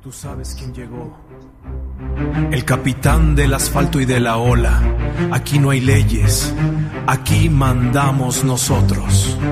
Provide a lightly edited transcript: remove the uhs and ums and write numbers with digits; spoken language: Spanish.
Tú sabes quién llegó. El capitán del asfalto y de la ola. Aquí no hay leyes. Aquí mandamos nosotros.